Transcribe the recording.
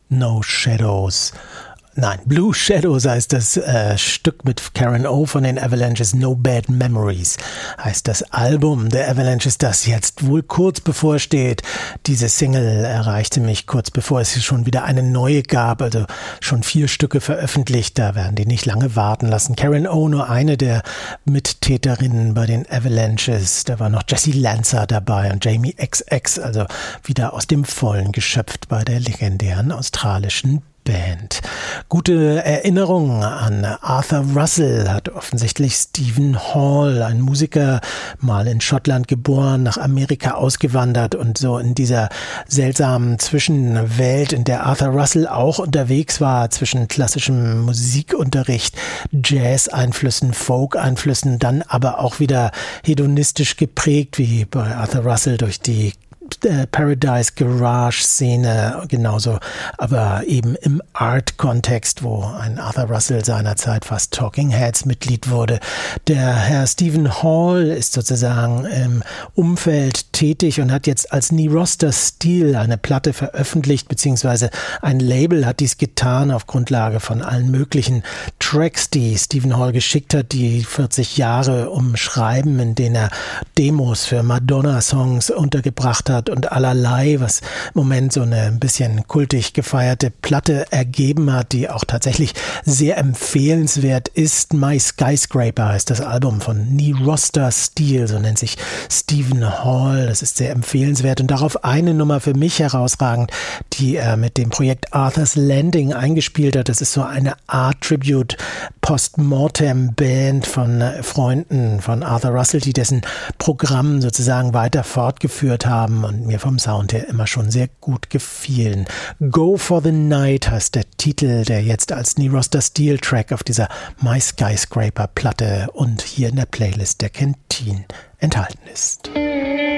No Shadows. Nein, Blue Shadows heißt das Stück mit Karen O von den Avalanches. No Bad Memories heißt das Album der Avalanches, das jetzt wohl kurz bevorsteht. Diese Single erreichte mich kurz bevor es schon wieder eine neue gab, also schon 4 Stücke veröffentlicht. Da werden die nicht lange warten lassen. Karen O, nur eine der Mittäterinnen bei den Avalanches. Da war noch Jesse Lanza dabei und Jamie XX, also wieder aus dem Vollen geschöpft bei der legendären australischen Band. Gute Erinnerungen an Arthur Russell hat offensichtlich Stephen Hall, ein Musiker, mal in Schottland geboren, nach Amerika ausgewandert und so in dieser seltsamen Zwischenwelt, in der Arthur Russell auch unterwegs war, zwischen klassischem Musikunterricht, Jazz-Einflüssen, Folk-Einflüssen, dann aber auch wieder hedonistisch geprägt, wie bei Arthur Russell durch die Paradise Garage Szene genauso, aber eben im Art-Kontext, wo ein Arthur Russell seinerzeit fast Talking Heads Mitglied wurde. Der Herr Stephen Hall ist sozusagen im Umfeld tätig und hat jetzt als Knee Roster Steel eine Platte veröffentlicht, beziehungsweise ein Label hat dies getan auf Grundlage von allen möglichen Tracks, die Stephen Hall geschickt hat, die 40 Jahre umschreiben, in denen er Demos für Madonna-Songs untergebracht hat und allerlei, was im Moment so eine ein bisschen kultig gefeierte Platte ergeben hat, die auch tatsächlich sehr empfehlenswert ist. My Skyscraper heißt das Album von Knee Roster Steel, so nennt sich Stephen Hall. Das ist sehr empfehlenswert und darauf eine Nummer für mich herausragend, die er mit dem Projekt Arthur's Landing eingespielt hat. Das ist so eine Art Tribute Postmortem Band von Freunden von Arthur Russell, die dessen Programm sozusagen weiter fortgeführt haben und mir vom Sound her immer schon sehr gut gefielen. Go for the Night heißt der Titel, der jetzt als Knee Roster Steel Track auf dieser My Skyscraper Platte und hier in der Playlist der Canteen enthalten ist.